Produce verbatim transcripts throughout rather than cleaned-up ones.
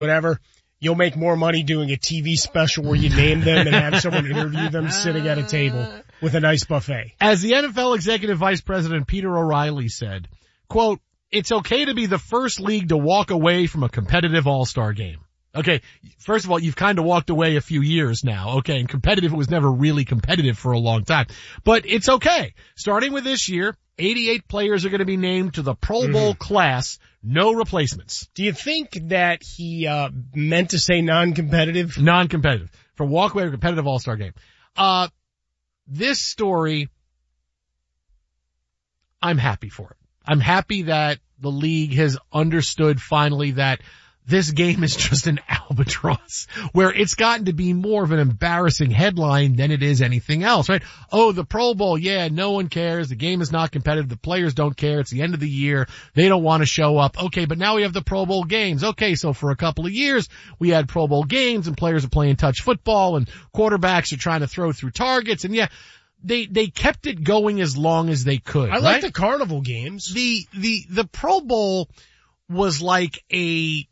whatever, you'll make more money doing a T V special where you name them and have someone interview them sitting at a table with a nice buffet. As the N F L Executive Vice President Peter O'Reilly said, quote, "It's okay to be the first league to walk away from a competitive all-star game." Okay, first of all, you've kind of walked away a few years now. Okay, and competitive, it was never really competitive for a long time. But it's okay. Starting with this year, eighty-eight players are going to be named to the Pro Bowl mm-hmm. class, no replacements. Do you think that he uh meant to say non-competitive? Non-competitive. For walk away from a competitive all-star game. Uh, this story, I'm happy for it. I'm happy that the league has understood finally that this game is just an albatross where it's gotten to be more of an embarrassing headline than it is anything else, right? Oh, the Pro Bowl. Yeah, no one cares. The game is not competitive. The players don't care. It's the end of the year. They don't want to show up. Okay, but now we have the Pro Bowl games. Okay, so for a couple of years, we had Pro Bowl games and players are playing touch football and quarterbacks are trying to throw through targets. And yeah, they, they kept it going as long as they could. I like right? the carnival games. The, the, the Pro Bowl was like a,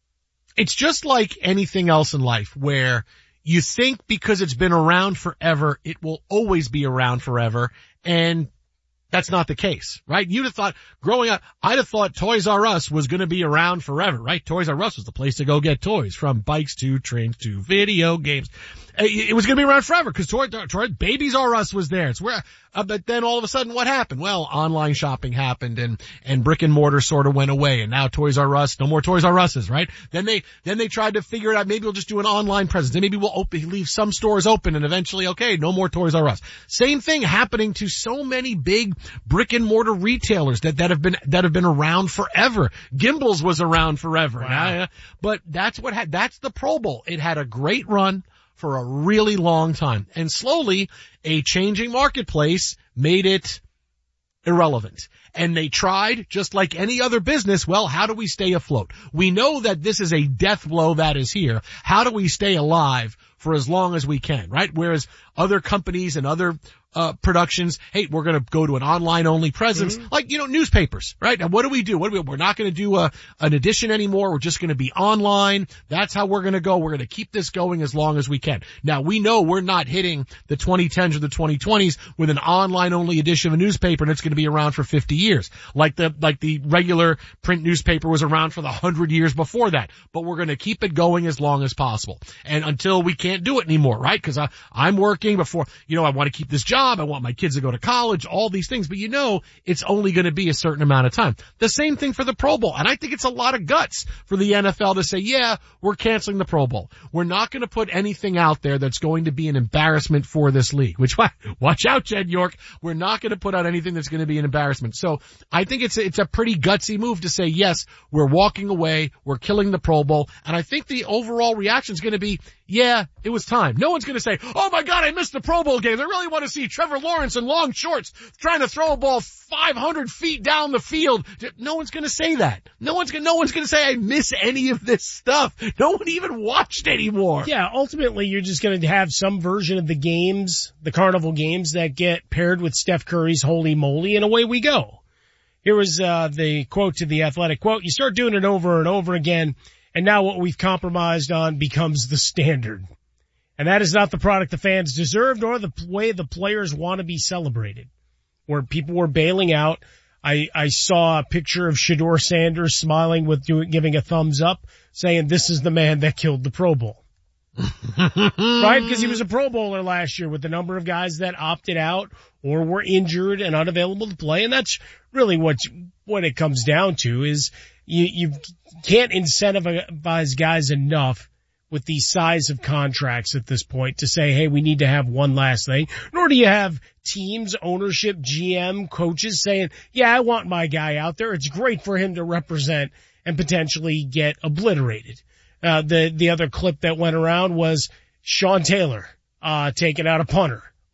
it's just like anything else in life where you think because it's been around forever, it will always be around forever. And that's not the case, right? You'd have thought, growing up, I'd have thought Toys R Us was going to be around forever, right? Toys R Us was the place to go get toys, from bikes to trains to video games. It was going to be around forever because Toy, Toy, Babies R Us was there. It's where, uh, but then all of a sudden what happened? Well, online shopping happened and, and brick and mortar sort of went away, and now Toys R Us, no more Toys R Us's, right? Then they, then they tried to figure it out. Maybe we'll just do an online presence. Then maybe we'll open, leave some stores open, and eventually, okay, no more Toys R Us. Same thing happening to so many big brick and mortar retailers that, that have been, that have been around forever. Gimbals was around forever. Wow. Now, but that's what had, that's the Pro Bowl. It had a great run for a really long time. And slowly, a changing marketplace made it irrelevant. And they tried, just like any other business, well, how do we stay afloat? We know that this is a death blow that is here. How do we stay alive for as long as we can, right? Whereas other companies and other uh productions, hey, we're going to go to an online-only presence, mm-hmm. like, you know, newspapers, right? And what do we do? What do we, we're not going to do a, an edition anymore. We're just going to be online. That's how we're going to go. We're going to keep this going as long as we can. Now, we know we're not hitting the twenty tens or the twenty twenties with an online-only edition of a newspaper, and it's going to be around for fifty years. Like the, like the regular print newspaper was around for the one hundred years before that. But we're going to keep it going as long as possible. And until we can't do it anymore, right? Because I, I'm working before, you know, I want to keep this job. I want my kids to go to college, all these things. But you know, it's only going to be a certain amount of time. The same thing for the Pro Bowl. And I think it's a lot of guts for the N F L to say, yeah, we're canceling the Pro Bowl. We're not going to put anything out there that's going to be an embarrassment for this league. Which, watch out, Jed York. We're not going to put out anything that's going to be an embarrassment. So I think it's a, it's a pretty gutsy move to say, yes, we're walking away. We're killing the Pro Bowl. And I think the overall reaction is going to be, yeah, it was time. No one's going to say, oh my God, I missed the Pro Bowl game. I really want to see Trevor Lawrence in long shorts trying to throw a ball five hundred feet down the field. No one's going to say that. No one's going, no one's going to say I miss any of this stuff. No one even watched anymore. Yeah, ultimately you're just going to have some version of the games, the carnival games, that get paired with Steph Curry's Holy Moly, and away we go. Here was uh the quote to The Athletic. Quote, you start doing it over and over again, and now what we've compromised on becomes the standard. And that is not the product the fans deserve, nor the way the players want to be celebrated. Where people were bailing out, I, I saw a picture of Shedeur Sanders smiling with doing, giving a thumbs up, saying this is the man that killed the Pro Bowl. Right? Because he was a Pro Bowler last year with the number of guys that opted out or were injured and unavailable to play. And that's really what, what it comes down to is you, you can't incentivize guys enough with the size of contracts at this point to say, hey, we need to have one last thing. Nor do you have teams, ownership, G M, coaches saying, yeah, I want my guy out there. It's great for him to represent and potentially get obliterated. Uh, the, the other clip that went around was Sean Taylor, uh, taking out a punter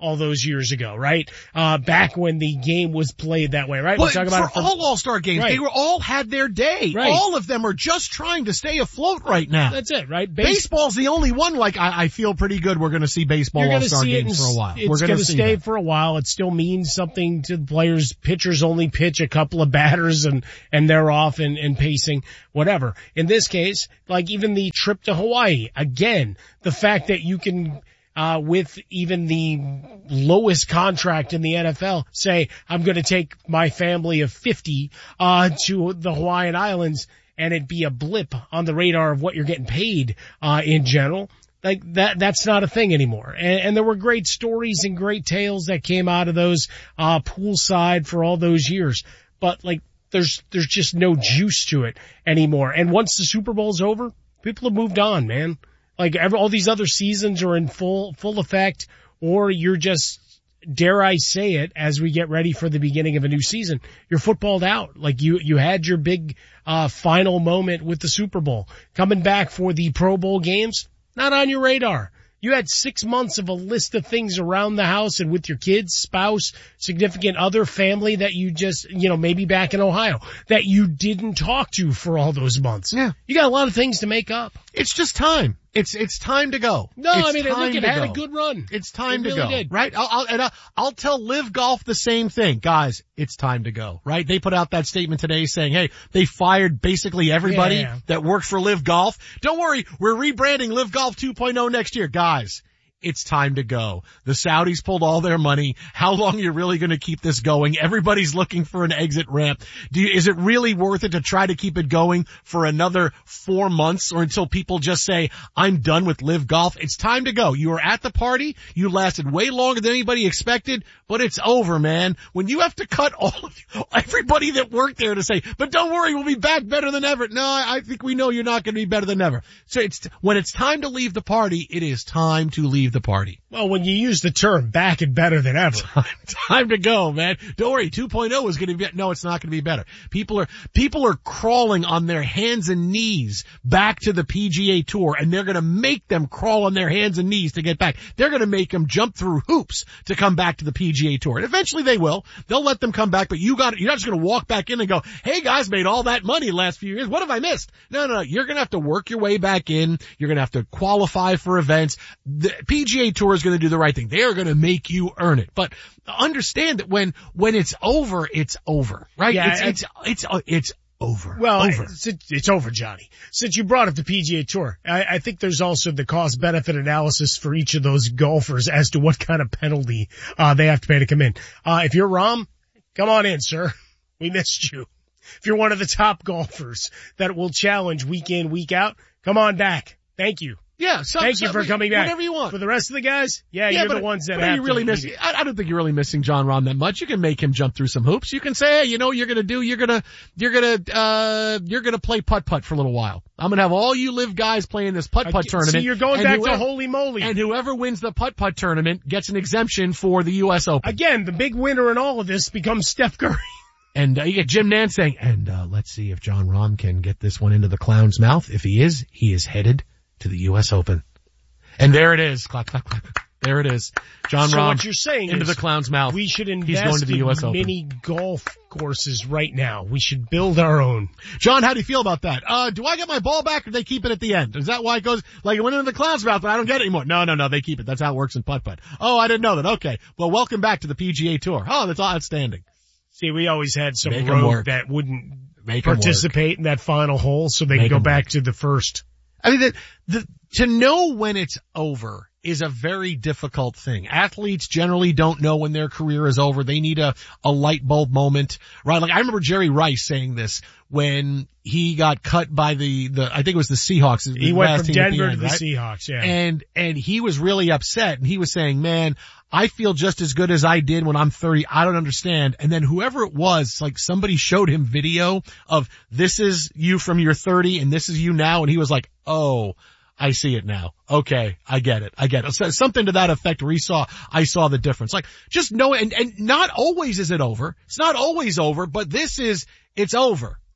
all those years ago, right? Uh, back when the game was played that way, right? Well, We're talking about for it for all All-Star games, right. they were all had their day. Right. All of them are just trying to stay afloat right now. That's it, right? Base- Baseball's the only one, like, I, I feel pretty good we're gonna see baseball You're gonna All-Star see it games in, for a while. It's we're gonna, gonna see stay that. for a while. It still means something to the players. Pitchers only pitch a couple of batters and, and they're off and, and pacing, whatever. In this case, like even the trip to Hawaii, again, the fact that you can, Uh, with even the lowest contract in the N F L, say, I'm going to take my family of fifty, uh, to the Hawaiian Islands and it be a blip on the radar of what you're getting paid, uh, in general. Like that, that's not a thing anymore. And, and there were great stories and great tales that came out of those, uh, poolside for all those years. But like, there's, there's just no juice to it anymore. And once the Super Bowl's over, people have moved on, man. Like every, all these other seasons are in full, full effect, or you're just, dare I say it, as we get ready for the beginning of a new season, you're footballed out. Like you, you had your big, uh, final moment with the Super Bowl. Coming back for the Pro Bowl games, not on your radar. You had six months of a list of things around the house and with your kids, spouse, significant other, family that you just, you know, maybe back in Ohio, that you didn't talk to for all those months. Yeah. You got a lot of things to make up. It's just time. It's, it's time to go. No, it's I mean, look, it to had go. a good run. It's time It to really go. did. Right? I'll, I'll, and I'll, I'll tell Live Golf the same thing. Guys, it's time to go. Right? They put out that statement today saying, hey, they fired basically everybody Yeah. that worked for Live Golf. Don't worry, we're rebranding Live Golf two point oh next year. Guys, it's time to go. The Saudis pulled all their money. How long are you really going to keep this going? Everybody's looking for an exit ramp. Do you, is it really worth it to try to keep it going for another four months or until people just say, I'm done with Live Golf? It's time to go. You were at the party. You lasted way longer than anybody expected, but it's over, man. When you have to cut all of you, everybody that worked there to say, but don't worry, we'll be back better than ever. No, I think we know you're not going to be better than ever. So it's, when it's time to leave the party, it is time to leave the party. Well, when you use the term back and better than ever. Time, time to go, man. Don't worry, two point oh is going to be, no, it's not going to be better. People are, people are crawling on their hands and knees back to the P G A Tour, and they're going to make them crawl on their hands and knees to get back. They're going to make them jump through hoops to come back to the P G A Tour. And eventually they will. They'll let them come back, but you got, you're not just going to walk back in and go, hey guys, made all that money the last few years. What have I missed? No, no, no. You're going to have to work your way back in. You're going to have to qualify for events. The P G A Tour is going to do the right thing. They are going to make you earn it. But understand that when, when it's over, it's over, right? Yeah, it's, it's, it's, it's, it's over. Well, over. It's, it's over, Johnny. Since you brought up the P G A Tour, I, I think there's also the cost-benefit analysis for each of those golfers as to what kind of penalty uh they have to pay to come in. Uh If you're Rahm, come on in, sir. We missed you. If you're one of the top golfers that will challenge week in, week out, come on back. Thank you. Yeah, some, Thank you some, for coming back. Whatever you want. For the rest of the guys, yeah, yeah you're but, the ones that but have are you really to. missing, I, I don't think you're really missing John Rahm that much. You can make him jump through some hoops. You can say, hey, you know what you're gonna do? You're gonna, you're gonna, uh, you're gonna play putt-putt for a little while. I'm gonna have all you Live guys playing this putt-putt tournament. See, you're going and back whoever, to holy moly. And whoever wins the putt-putt tournament gets an exemption for the U S Open. Again, the big winner in all of this becomes Steph Curry. And uh, you get Jim Nantz saying, and uh, let's see if John Rahm can get this one into the clown's mouth. If he is, he is headed to the U S Open. And there it is. Clap, clap, clap. There it is. John so Rahm what you're saying into is the clown's mouth. We should invest He's going to the in U S Open. mini golf courses right now. We should build our own. John, how do you feel about that? Uh, do I get my ball back or do they keep it at the end? Is that why it goes, like it went into the clown's mouth, but I don't get it anymore? No, no, no, they keep it. That's how it works in putt-putt. Oh, I didn't know that. Okay. Well, welcome back to the P G A Tour. Oh, that's outstanding. See, we always had some Make 'em rogue work. that wouldn't Make 'em participate in that final hole so they Make can go 'em back work. to the first. I mean, the, the, to know when it's over is a very difficult thing. Athletes generally don't know when their career is over. They need a, a light bulb moment, right? Like I remember Jerry Rice saying this when he got cut by the, the, I think it was the Seahawks. He the went last from team at Denver end, to the right? Seahawks, yeah. And, and he was really upset and he was saying, man, I feel just as good as I did when I'm thirty. I don't understand. And then whoever it was, like somebody showed him video of this is you from your thirty and this is you now. And he was like, oh, I see it now. Okay. I get it. I get it. So, something to that effect where he saw, I saw the difference. Like just know, and, and not always is it over. It's not always over, but this is, it's over.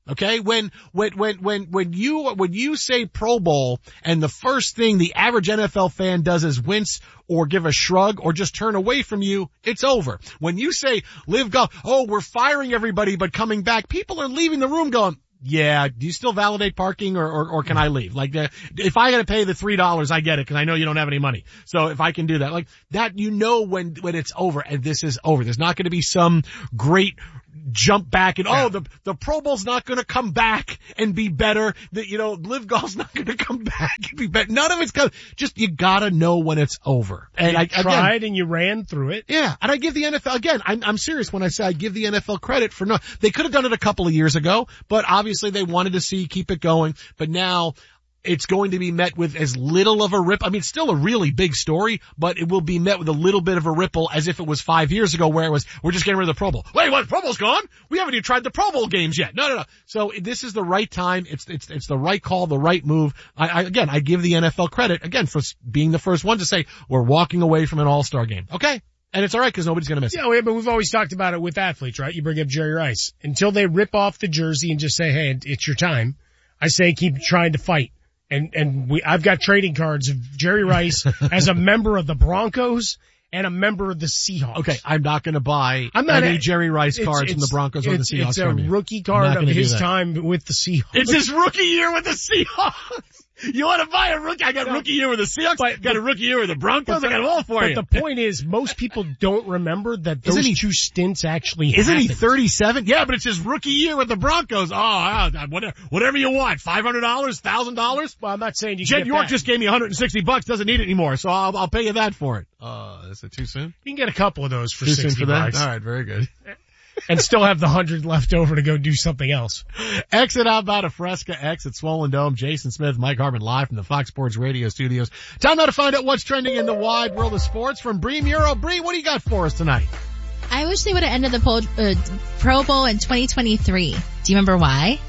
Okay, when, when, when, when, when you, when you say Pro Bowl and the first thing the average N F L fan does is wince or give a shrug or just turn away from you, it's over. When you say Live Golf, oh, we're firing everybody but coming back, people are leaving the room going, yeah, do you still validate parking or, or, or can I leave? Like, uh, if I gotta pay the three dollars, I get it, cause I know you don't have any money. So if I can do that, like that, you know when, when it's over, and this is over. There's not gonna be some great jump back and, oh, the, the Pro Bowl's not gonna come back and be better. The, you know, Live Golf's not gonna come back and be better. None of it's gonna, just, you gotta know when it's over. And you I, tried again, and you ran through it. Yeah, and I give the N F L, again, I'm, I'm serious when I say I give the N F L credit for no, they could have done it a couple of years ago, but obviously they wanted to see, keep it going, but now it's going to be met with as little of a rip. I mean, it's still a really big story, but it will be met with a little bit of a ripple as if it was five years ago where it was, we're just getting rid of the Pro Bowl. Wait, what? Pro Bowl's gone? We haven't even tried the Pro Bowl games yet. No, no, no. So this is the right time. It's, it's, it's the right call, the right move. I, I, again, I give the N F L credit, again, for being the first one to say, we're walking away from an all-star game. Okay. And it's alright because nobody's gonna miss it. Yeah, but we've always talked about it with athletes, right? You bring up Jerry Rice. Until they rip off the jersey and just say, hey, it's your time, I say keep trying to fight. And, and we, I've got trading cards of Jerry Rice as a member of the Broncos and a member of the Seahawks. Okay, I'm not gonna buy I'm not any a, Jerry Rice cards it's, from the Broncos or the Seahawks. It's a from you. rookie card of his time with the Seahawks. It's his rookie year with the Seahawks. You want to buy a rookie? I got a rookie year with the Seahawks. But, got a rookie year with the Broncos. I got them all for but you. But the point is, most people don't remember that those he, two stints actually Isn't happened. he thirty-seven? Yeah, but it's his rookie year with the Broncos. Oh, whatever, whatever you want. five hundred dollars, one thousand dollars? Well, I'm not saying you Jet get York that. just gave me one hundred sixty bucks. Doesn't need it anymore, so I'll, I'll pay you that for it. Uh, is it too soon? You can get a couple of those for too sixty soon for bucks. That? All right, very good. And still have the hundred left over to go do something else. Exit outbound of Fresca X at Swollen Dome. Jason Smith, Mike Harmon live from the Fox Sports Radio studios. Time now to find out what's trending in the wide world of sports from Bree Muro. Bree, what do you got for us tonight? I wish they would have ended the Pro, uh, Pro Bowl in twenty twenty-three. Do you remember why?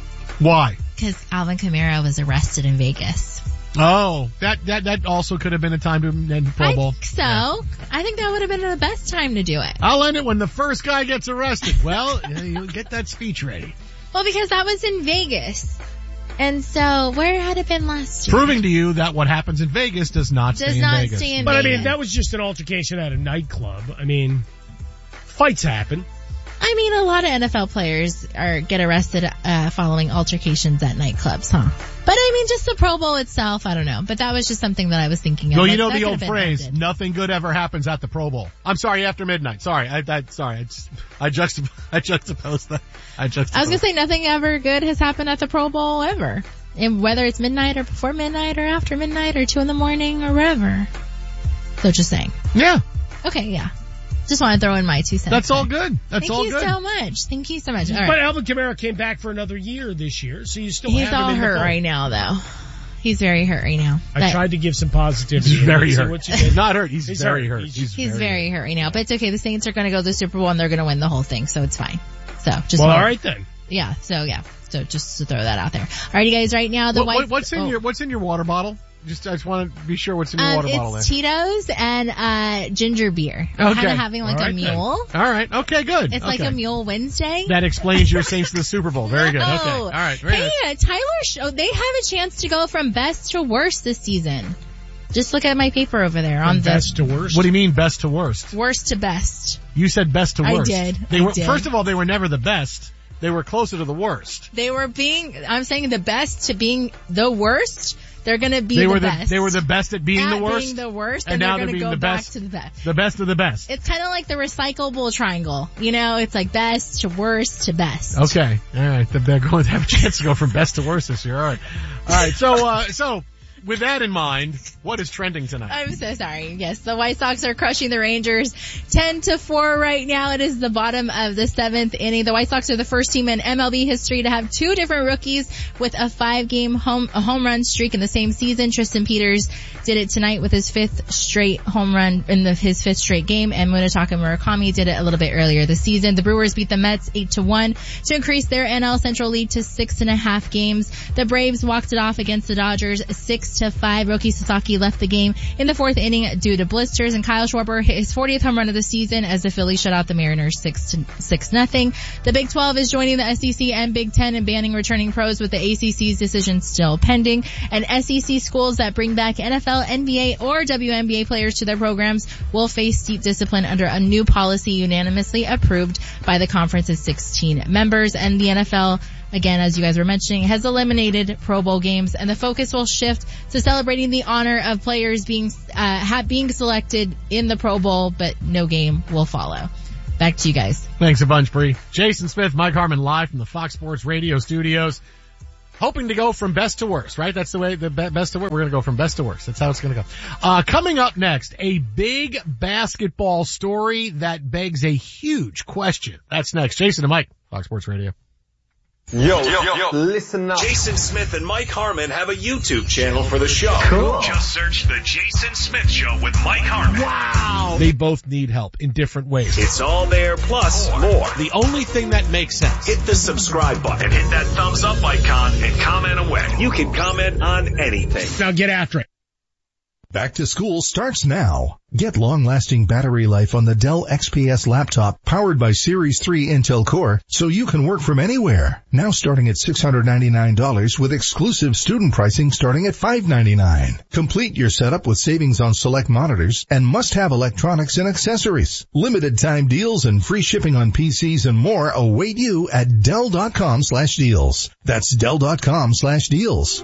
Why? Because Alvin Kamara was arrested in Vegas. Oh, that, that, that also could have been a time to end the Pro Bowl. I think so. Yeah. I think that would have been the best time to do it. I'll end it when the first guy gets arrested. Well, you'll get that speech ready. Well, because that was in Vegas. And so, where had it been last year? Proving to you that what happens in Vegas does not does stay in not Vegas. Stay in but Vegas. I mean, that was just an altercation at a nightclub. I mean, fights happen. I mean, a lot of N F L players are get arrested uh, following altercations at nightclubs, huh? But I mean, just the Pro Bowl itself, I don't know. But that was just something that I was thinking of. Well, like, you know that the could old have been phrase, ended. nothing good ever happens at the Pro Bowl. I'm sorry, after midnight. Sorry, I, I sorry, I just, I juxtap- I juxtaposed that. I juxtaposed. I was gonna say nothing ever good has happened at the Pro Bowl ever. And whether it's midnight or before midnight or after midnight or two in the morning or wherever. So just saying. Yeah. Okay, yeah. Just want to throw in my two cents. That's there. all good. That's Thank all you good. so much. Thank you so much. All right. But Alvin Kamara came back for another year this year, so you still He's have him all in the hurt fold. right now, though. He's very hurt right now. I But tried to give some positivity. He's very So hurt. what you did- Not hurt. He's, He's very hurt. hurt. He's- He's, He's very, very hurt right now. But it's okay. The Saints are going to go to the Super Bowl and they're going to win the whole thing, so it's fine. So just Well, wanna- all right then. Yeah. So yeah. So just to throw that out there. All right, you guys. Right now, the What, white. what, what's in oh. your What's in your water bottle? Just I just want to be sure what's in your Um, water bottle there. it's Tito's and uh ginger beer. I'm Okay. kind of having like All a right, then. mule. All right. Okay. Good. It's okay. like a mule Wednesday. That explains your Saints to the Super Bowl. Very good. Okay. Oh. All right. Very Hey, nice. uh, Tyler Show, they have a chance to go from best to worst this season. Just look at my paper over there on From the best to worst. What do you mean best to worst? worst to best. You said best to I worst. did. They I were did. First of all, they were never the best. They were closer to the worst. They were being, I'm saying the best to being the worst. They're going to be They the were the best. they were the best at being at the worst. being the worst, and and, now they're they're going to being go the back best. to the best. The best of the best. It's kind of like the recyclable triangle. You know, it's like best to worst to best. Okay. All right. They're going to have a chance to go from best to worst this year. All right. All right. So, uh, so with that in mind, what is trending tonight? I'm so sorry. Yes, the White Sox are crushing the Rangers ten to four right now. It is the bottom of the seventh inning. The White Sox are the first team in M L B history to have two different rookies with a five game home, a home run streak in the same season. Tristan Peters did it tonight with his fifth straight home run in the, his fifth straight game, and Munetaka Murakami did it a little bit earlier this season. The Brewers beat the Mets eight to one to increase their N L Central lead to six and a half games. The Braves walked it off against the Dodgers six six to five. Roki Sasaki left the game in the fourth inning due to blisters, and Kyle Schwarber hit his fortieth home run of the season as the Phillies shut out the Mariners six to six nothing. The Big twelve is joining the S E C and Big ten in banning returning pros, with the A C C's decision still pending. And S E C schools that bring back N F L, N B A, or W N B A players to their programs will face steep discipline under a new policy unanimously approved by the conference's sixteen members. And the N F L, again, as you guys were mentioning, has eliminated Pro Bowl games, and the focus will shift to celebrating the honor of players being uh, ha- being selected in the Pro Bowl, but no game will follow. Back to you guys. Thanks a bunch, Bree. Jason Smith, Mike Harmon, live from the Fox Sports Radio studios. Hoping to go from best to worst, right? That's the way, the best to worst. We're going to go from best to worst. That's how it's going to go. Uh, coming up next, a big basketball story that begs a huge question. That's next. Jason and Mike, Fox Sports Radio. Yo, yo, yo, listen up. Jason Smith and Mike Harmon have a YouTube channel for the show. Cool. Just search The Jason Smith Show with Mike Harmon. Wow. They both need help in different ways. It's all there, plus more. The only thing that makes sense. Hit the subscribe button, hit that thumbs up icon, and comment away. You can comment on anything. Now get after it. Back to school starts now. Get long-lasting battery life on the Dell X P S laptop powered by Series three Intel Core, so you can work from anywhere. Now starting at six hundred ninety-nine dollars with exclusive student pricing starting at five hundred ninety-nine dollars. Complete your setup with savings on select monitors and must-have electronics and accessories. Limited time deals and free shipping on P Cs and more await you at Dell.com slash deals. That's Dell.com slash deals.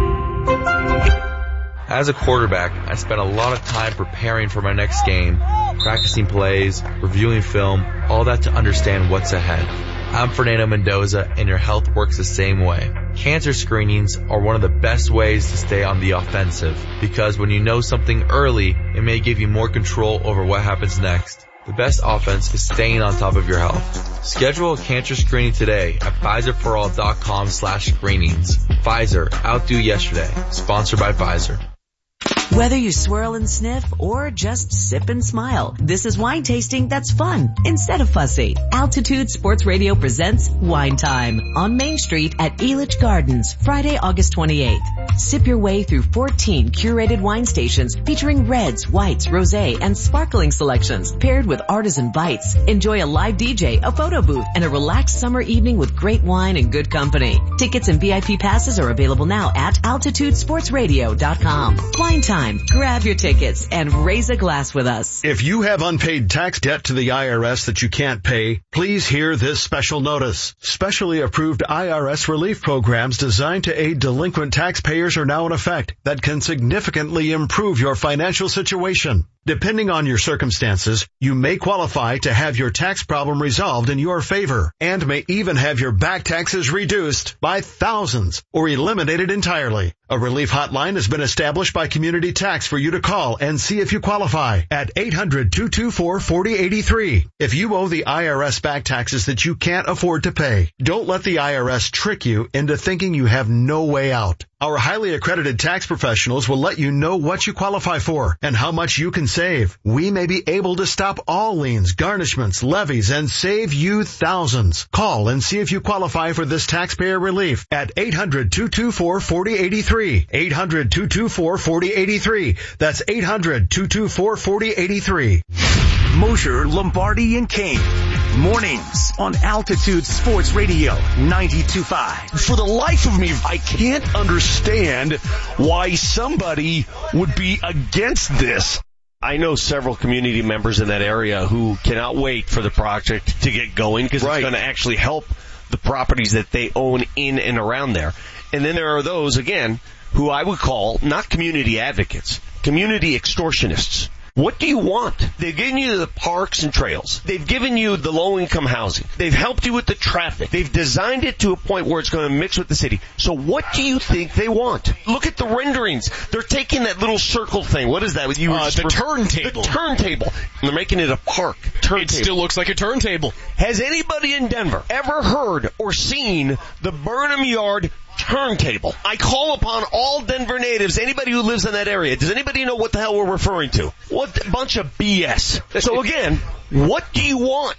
As a quarterback, I spent a lot of time preparing for my next game, practicing plays, reviewing film, all that to understand what's ahead. I'm Fernando Mendoza, and your health works the same way. Cancer screenings are one of the best ways to stay on the offensive, because when you know something early, it may give you more control over what happens next. The best offense is staying on top of your health. Schedule a cancer screening today at Pfizer-for-all.com slash screenings. Pfizer, outdo yesterday. Sponsored by Pfizer. Whether you swirl and sniff or just sip and smile, this is wine tasting that's fun instead of fussy. Altitude Sports Radio presents Wine Time on Main Street at Elitch Gardens, Friday, August twenty-eighth. Sip your way through fourteen curated wine stations featuring reds, whites, rosé, and sparkling selections paired with artisan bites. Enjoy a live D J, a photo booth, and a relaxed summer evening with great wine and good company. Tickets and V I P passes are available now at altitude sports radio dot com. Wine Time. Grab your tickets and raise a glass with us. If you have unpaid tax debt to the I R S that you can't pay, please hear this special notice. Specially approved I R S relief programs designed to aid delinquent taxpayers are now in effect that can significantly improve your financial situation. Depending on your circumstances, you may qualify to have your tax problem resolved in your favor and may even have your back taxes reduced by thousands or eliminated entirely. A relief hotline has been established by Community Tax for you to call and see if you qualify at eight hundred, two two four, four zero eight three. If you owe the I R S back taxes that you can't afford to pay, don't let the I R S trick you into thinking you have no way out. Our highly accredited tax professionals will let you know what you qualify for and how much you can save. We may be able to stop all liens, garnishments, levies, and save you thousands. Call and see if you qualify for this taxpayer relief at eight hundred, two two four, four zero eight three. eight hundred, two two four, four zero eight three. That's eight hundred, two two four, four zero eight three. Mosher, Lombardi, and King. Mornings on Altitude Sports Radio ninety-two point five. For the life of me, I can't understand why somebody would be against this. I know several community members in that area who cannot wait for the project to get going because right. It's going to actually help the properties that they own in and around there. And then there are those, again, who I would call not community advocates, community extortionists. What do you want? They've given you the parks and trails. They've given you the low-income housing. They've helped you with the traffic. They've designed it to a point where it's going to mix with the city. So what do you think they want? Look at the renderings. They're taking that little circle thing. What is that? You uh, the turntable. The turntable. And they're making it a park. Turntable. It still looks like a turntable. Has anybody in Denver ever heard or seen the Burnham Yard turntable? I call upon all Denver natives, anybody who lives in that area. Does anybody know what the hell we're referring to? What a bunch of B S. So again, what do you want?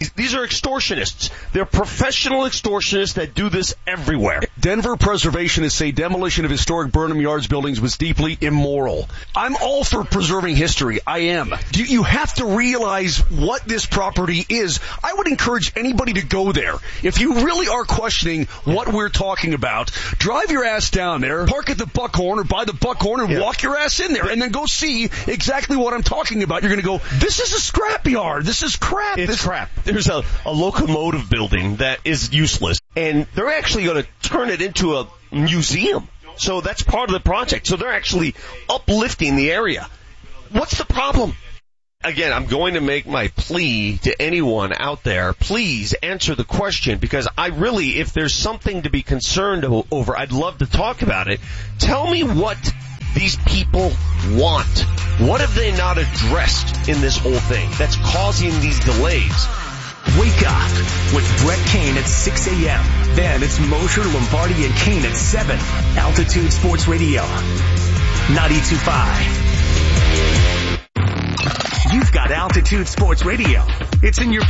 These are extortionists. They're professional extortionists that do this everywhere. Denver preservationists say demolition of historic Burnham Yards buildings was deeply immoral. I'm all for preserving history. I am. You, you have to realize what this property is. I would encourage anybody to go there. If you really are questioning what we're talking about, drive your ass down there, park at the Buckhorn or by the Buckhorn and yeah. walk your ass in there and then go see exactly what I'm talking about. You're going to go, this is a scrapyard. This is crap. It's this crap. There's a, a locomotive building that is useless, and they're actually going to turn it into a museum. So that's part of the project. So they're actually uplifting the area. What's the problem? Again, I'm going to make my plea to anyone out there. Please answer the question, because I really, if there's something to be concerned over, I'd love to talk about it. Tell me what these people want. What have they not addressed in this whole thing that's causing these delays? Wake up with Brett Kane at six a.m. Then it's Mosher, Lombardi, and Kane at seven. Altitude Sports Radio, ninety-two point five. You've got Altitude Sports Radio. It's in your